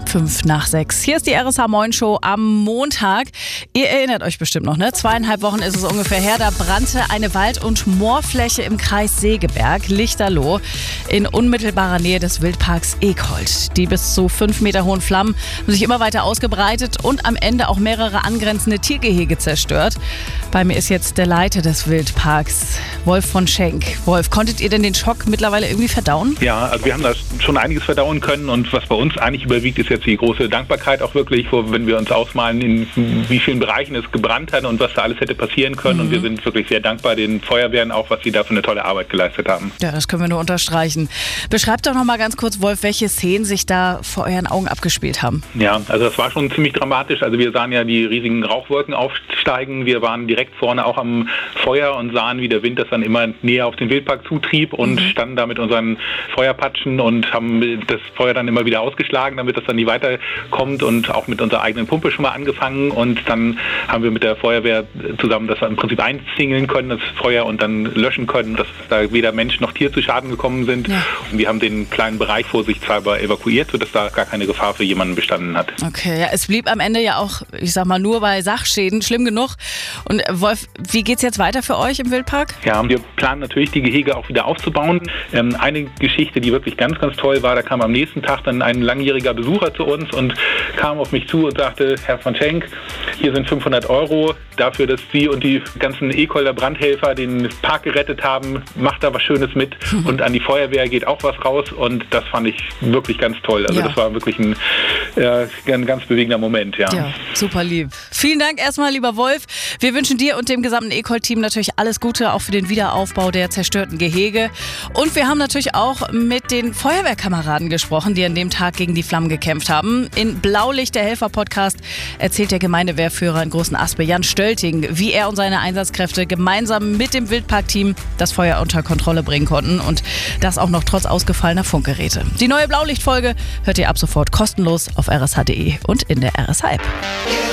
5:05. Hier ist die RSH Moin Show am Montag. Ihr erinnert euch bestimmt noch, ne? 2,5 Wochen ist es ungefähr her. Da brannte eine Wald- und Moorfläche im Kreis Segeberg, Lichterloh, in unmittelbarer Nähe des Wildparks Ekhold. Die bis zu 5 Meter hohen Flammen haben sich immer weiter ausgebreitet und am Ende auch mehrere angrenzende Tiergehege zerstört. Bei mir ist jetzt der Leiter des Wildparks, Wolf von Schenk. Wolf, konntet ihr denn den Schock mittlerweile irgendwie verdauen? Ja, also wir haben da schon einiges verdauen können und was bei uns eigentlich überwiegt, ist jetzt die große Dankbarkeit auch wirklich, wenn wir uns ausmalen, in wie vielen Bereichen es gebrannt hat und was da alles hätte passieren können. Und wir sind wirklich sehr dankbar den Feuerwehren auch, was sie da für eine tolle Arbeit geleistet haben. Ja, das können wir nur unterstreichen. Beschreibt doch noch mal ganz kurz, Wolf, welche Szenen sich da vor euren Augen abgespielt haben. Ja, also das war schon ziemlich dramatisch. Also wir sahen ja die riesigen Rauchwolken aufsteigen. Wir waren direkt vorne auch am Feuer und sahen, wie der Wind das dann immer näher auf den Wildpark zutrieb und standen da mit unseren Feuerpatschen und haben das Feuer dann immer wieder ausgeschlagen, damit das dann nicht weiterkommt, und auch mit unserer eigenen Pumpe schon mal angefangen, und dann haben wir mit der Feuerwehr zusammen das im Prinzip einzingeln können, das Feuer, und dann löschen können, dass da weder Mensch noch Tier zu Schaden gekommen sind. Ja. Und wir haben den kleinen Bereich vorsichtshalber evakuiert, sodass da gar keine Gefahr für jemanden bestanden hat. Okay, ja, es blieb am Ende ja auch, ich sag mal, nur bei Sachschäden, schlimm genug. Und Wolf, wie geht's jetzt weiter für euch im Wildpark? Ja, wir planen natürlich, die Gehege auch wieder aufzubauen. Eine Geschichte, die wirklich ganz, ganz toll war, da kam am nächsten Tag dann ein langjähriger Besucher zu uns und kam auf mich zu und sagte: Herr von Schenk, hier sind 500 € dafür, dass Sie und die ganzen Ekolder Brandhelfer den Park gerettet haben. Macht da was Schönes mit und an die Feuerwehr geht auch was raus, und das fand ich wirklich ganz toll. Also das war wirklich ein ganz bewegender Moment. Ja, super lieb. Vielen Dank erstmal, lieber Wolf. Wir wünschen dir und dem gesamten Ecold-Team natürlich alles Gute, auch für den Wiederaufbau der zerstörten Gehege. Und wir haben natürlich auch mit den Feuerwehrkameraden gesprochen, die an dem Tag gegen die Flammen gekämpft haben. In Blaulicht, der Helfer-Podcast, erzählt der Gemeindewehrführer in Großenaspe, Jan Stölting, wie er und seine Einsatzkräfte gemeinsam mit dem Wildpark-Team das Feuer unter Kontrolle bringen konnten, und das auch noch trotz ausgefallener Funkgeräte. Die neue Blaulicht-Folge hört ihr ab sofort kostenlos auf rsh.de und in der RSH-App.